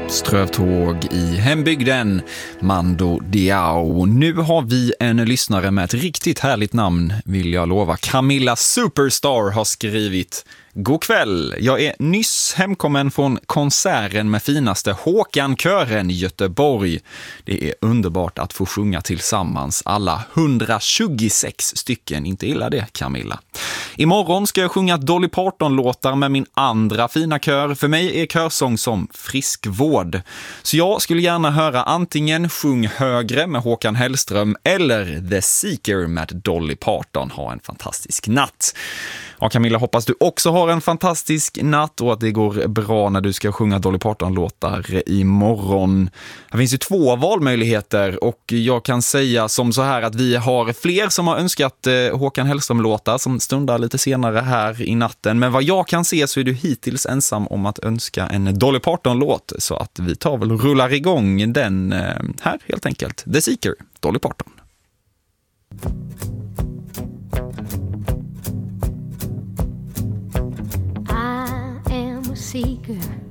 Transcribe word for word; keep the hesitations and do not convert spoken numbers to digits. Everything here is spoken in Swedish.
Strövtåg i hembygden, Mando Diao. Nu har vi en lyssnare med ett riktigt härligt namn, vill jag lova. Camilla Superstar har skrivit: God kväll, jag är nyss hemkommen från konserten med finaste Håkan-kören i Göteborg. Det är underbart att få sjunga tillsammans, alla hundratjugosex stycken. Inte illa det, Camilla. Imorgon ska jag sjunga Dolly Parton-låtar med min andra fina kör. För mig är körsång som friskvård. Så jag skulle gärna höra antingen Sjung högre med Håkan Hellström eller The Seeker med Dolly Parton. Ha en fantastisk natt. Ja, Camilla, hoppas du också har en fantastisk natt och att det går bra när du ska sjunga Dolly Parton-låtar imorgon. Det finns ju två valmöjligheter och jag kan säga som så här att vi har fler som har önskat Håkan Hellström-låtar som stundar lite senare här i natten. Men vad jag kan se så är du hittills ensam om att önska en Dolly Parton-låt, så att vi tar väl rullar igång den här helt enkelt. The Seeker, Dolly Parton. Seeker,